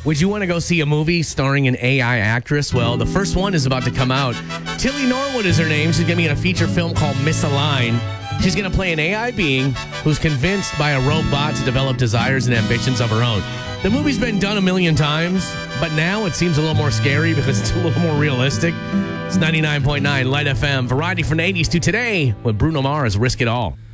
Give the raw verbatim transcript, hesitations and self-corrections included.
Would you want to go see a movie starring an A I actress? Well, the first one is about to come out. Tilly Norwood is her name. She's going to be in a feature film called Misaligned. She's going to play an A I being who's convinced by a robot to develop desires and ambitions of her own. The movie's been done a million times, but now it seems a little more scary because it's a little more realistic. It's ninety-nine point nine Light F M. Variety from the eighties to today with Bruno Mars, Risk It All.